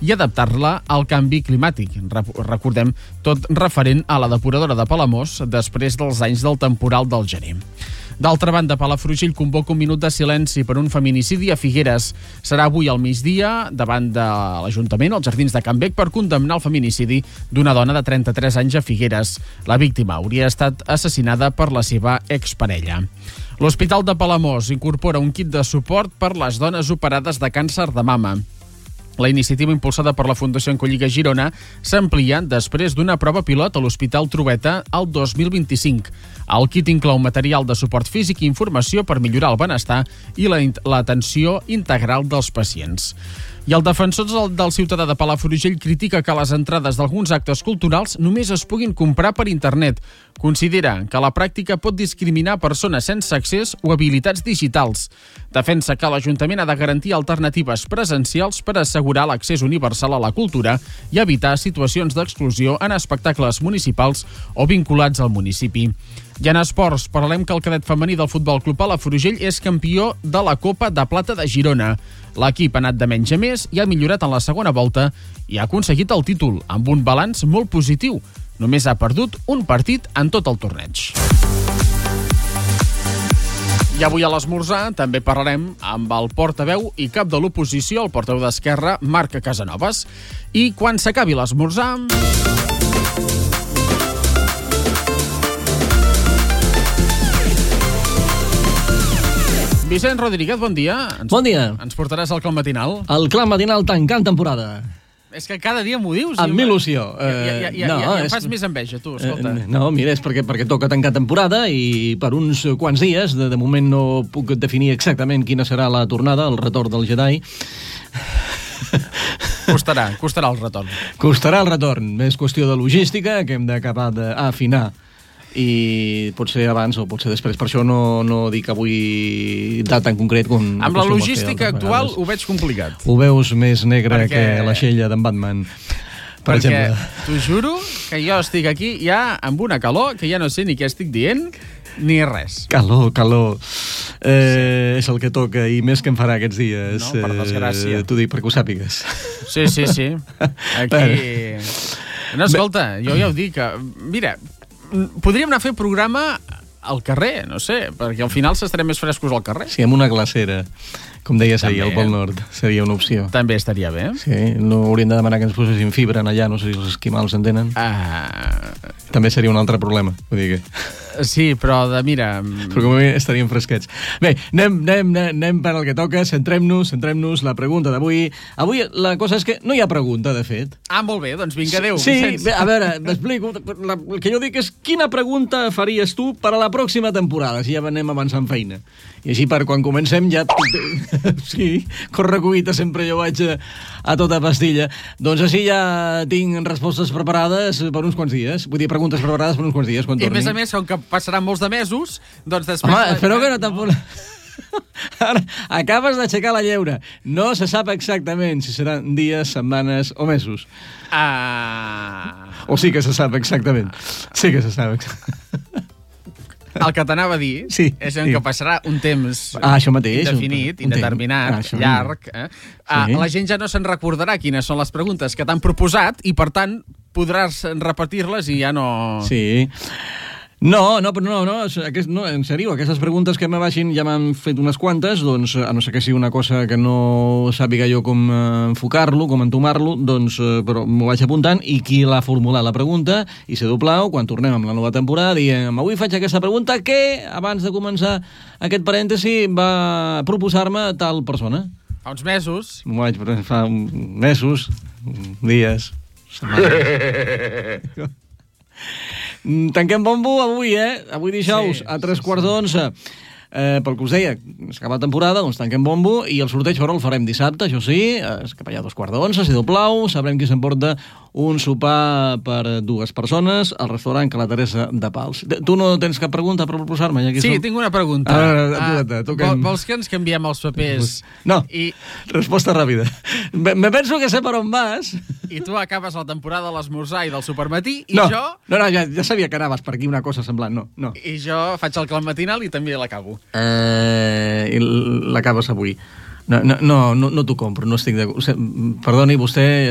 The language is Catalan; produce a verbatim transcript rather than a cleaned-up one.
i adaptar-la al canvi climàtic. Recordem, tot referent a la depuradora de Palamós després dels anys del temporal del gener. D'altra banda, Palafrugell convoca un minut de silenci per un feminicidi a Figueres. Serà avui al migdia, davant de l'Ajuntament, als Jardins de Can Bec, per condemnar el feminicidi d'una dona de trenta-tres anys a Figueres. La víctima hauria estat assassinada per la seva exparella. L'Hospital de Palamós incorpora un kit de suport per les dones operades de càncer de mama. La iniciativa impulsada per la Fundació Encolliga Girona s'amplia després d'una prova pilot a l'Hospital Trueta el dos mil vint-i-cinc. El kit inclou material de suport físic i informació per millorar el benestar i l'atenció integral dels pacients. I el defensor del ciutadà de Palafrugell critica que les entrades d'alguns actes culturals només es puguin comprar per internet. Considera que la pràctica pot discriminar persones sense accés o habilitats digitals. Defensa que l'Ajuntament ha de garantir alternatives presencials per assegurar l'accés universal a la cultura i evitar situacions d'exclusió en espectacles municipals o vinculats al municipi. I en esports, parlem que el cadet femení del Futbol Club Palafrugell és campió de la Copa de Plata de Girona. L'equip ha anat de menys a més i ha millorat en la segona volta i ha aconseguit el títol amb un balanç molt positiu. Només ha perdut un partit en tot el torneig. I avui a l'esmorzar també parlarem amb el portaveu i cap de l'oposició, el portaveu d'Esquerra, Marc Casanovas. I quan s'acabi l'esmorzar... Vicent Rodríguez, bon dia. Ens, bon dia. Ens portaràs al Clam Matinal? El Clam Matinal tancant temporada. És que cada dia m'ho dius. Amb il·lusió. Ja, ja, ja, ja, no, ja, ja em és... fas més enveja, tu, escolta. No, mira, és perquè, perquè toca tancar temporada i per uns quants dies, de, de moment no puc definir exactament quina serà la tornada, el retorn del Jedi. Costarà, costarà el retorn. Costarà el retorn. És qüestió de logística que hem d'acabar d'afinar. I potser abans o potser després. Per això no, no dic avui data en concret com... Amb la logística actual ho veig complicat. Ho veus més negre perquè... que la xella d'en Batman, per perquè exemple. T'ho juro que jo estic aquí ja amb una calor que ja no sé ni què estic dient ni res. Calor, calor. Eh, sí. És el que toca i més que em farà aquests dies. No, per desgràcia. Eh, T'ho dic perquè ho sàpigues. Sí, sí, sí. Aquí... No, escolta, jo ja ho dic. Mira... Podríem anar a fer programa al carrer, no sé, perquè al final s'estarem més frescos al carrer. Sí, amb una glacera, com deies ahir, al També. Pol Nord, seria una opció. També estaria bé. Sí, no hauríem de demanar que ens posessin fibra en allà, no sé si els esquimals en tenen. Ah... També seria un altre problema, vull dir que... Sí, però de, mira... Però com a mi estaríem fresquets. Bé, anem, anem, anem per al que toca, centrem-nos, centrem-nos, la pregunta d'avui. Avui la cosa és que no hi ha pregunta, de fet. Ah, molt bé, doncs vinga, adéu. Sí, bé, a veure, m'explico. La, el que jo dic és quina pregunta faries tu per a la pròxima temporada, si ja anem avançant feina. I així per quan comencem ja... Sí, correcuita, sempre jo vaig a, a tota pastilla. Doncs així ja tinc respostes preparades per uns quants dies. Vull dir, preguntes preparades per uns quants dies, quan I a torni. més a més, com que passaran molts de mesos, doncs després... Home, espero que no tampoc... Ara, acabes d'aixecar la lleure. No se sap exactament si seran dies, setmanes o mesos. Ah... O sí que se sap exactament. Sí que se sap exactament. El que t'anava a dir sí, és en sí. que passarà un temps ah, això mateix, indefinit, un indeterminat, ah, llarg. Eh? Ah, sí. La gent ja no se'n recordarà quines són les preguntes que t'han proposat i, per tant, podràs repetir-les i ja no... Sí. No, no, però no, no, aquest, no, en sèrio, aquestes preguntes que me vagin ja m'han fet unes quantes, doncs, a no ser que sigui una cosa que no sàpiga jo com eh, enfocar-lo, com entomar-lo, doncs, eh, però m'ho vaig apuntant, i qui l'ha formulat la pregunta, i se doblau, quan tornem amb la nova temporada, diem, avui faig aquesta pregunta que, abans de començar aquest parèntesi, va proposar-me tal persona. Fa uns mesos. M'ho vaig fa mesos, dies, setmanes... Tanquem bombo avui, eh? Avui dijous, sí, a tres sí, quarts d'onze. Eh, pel que us deia, s'acaba la temporada, doncs tanquem bombo i el sorteig però el farem dissabte, això sí, és cap allà a dos quarts d'onze, si doblau, sabrem qui s'emporta un sopar per dues persones al restaurant Ca la Teresa de Pals. Tu no tens cap pregunta per proposar-me? Ja sí, som? tinc una pregunta. Ah, ah, toquem... Vols que ens canviem els papers? No, I... resposta ràpida. Me, me penso que sé per on vas. I tu acabes la temporada de l'esmorzar i del supermatí i no, jo... No, no, ja, ja sabia que anaves per aquí una cosa semblant, no, no. I jo faig el clam matinal i també l'acabo. Eh, i l'acabes avui. No, no, no, no, no t'ho compro, no estic de... Perdoni, vostè